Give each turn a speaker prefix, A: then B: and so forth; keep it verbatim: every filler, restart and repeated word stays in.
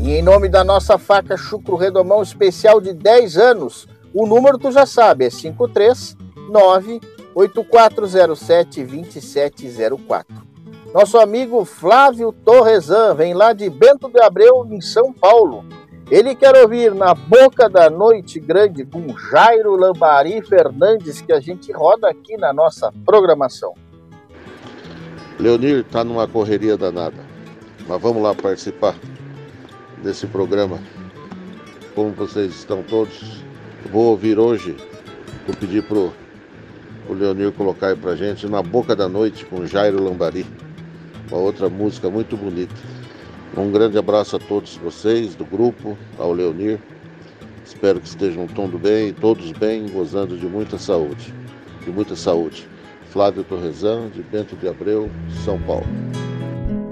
A: E em nome da nossa faca Chucro Redomão especial de dez anos, o número tu já sabe, é cinco três nove oito quatro zero sete dois sete zero quatro. Nosso amigo Flávio Torresan vem lá de Bento de Abreu, em São Paulo. Ele quer ouvir Na Boca da Noite Grande com Jairo Lambari Fernandes, que a gente roda aqui na nossa programação.
B: Leonir está numa correria danada, mas vamos lá participar desse programa. Como vocês estão todos, vou ouvir hoje, vou pedir pro o Leonir colocar aí pra gente Na Boca da Noite com Jairo Lambari, uma outra música muito bonita. Um grande abraço a todos vocês do grupo, ao Leonir. Espero que estejam todos bem, todos bem, gozando de muita saúde, de muita saúde. Flávio Torresan, de Bento de Abreu, São Paulo.